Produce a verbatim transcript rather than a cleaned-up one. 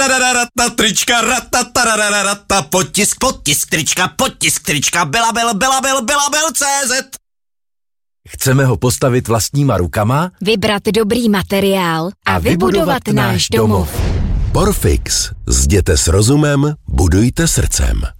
ratatararata, trička, ratatararata, potisk, potisk, trička, potisk, trička, Bilabel, Bilabel, Bilabel, C Z. Chceme ho postavit vlastníma rukama, vybrat dobrý materiál a, a vybudovat, vybudovat náš domov. Porfix. Zděte s rozumem, budujte srdcem.